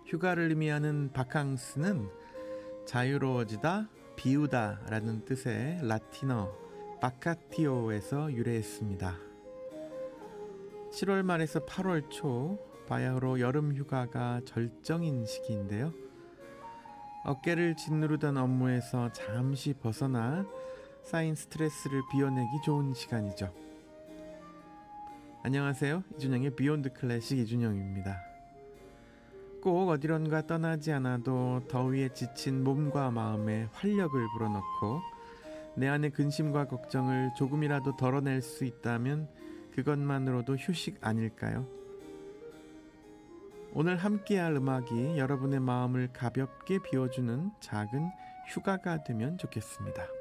휴가를 의미하는 바캉스는 자유로워지다, 비우다 라는 뜻의 라틴어 바카티오에서 유래했습니다. 7월 말에서 8월 초, 바야흐로 여름 휴가가 절정인 시기인데요. 어깨를 짓누르던 업무에서 잠시 벗어나 쌓인 스트레스를 비워내기 좋은 시간이죠. 안녕하세요. 이준영의 비욘드 클래식 이준영입니다. 꼭 어디론가 떠나지 않아도 더위에 지친 몸과 마음에 활력을 불어넣고 내 안의 근심과 걱정을 조금이라도 덜어낼 수 있다면 그것만으로도 휴식 아닐까요? 오늘 함께할 음악이 여러분의 마음을 가볍게 비워주는 작은 휴가가 되면 좋겠습니다.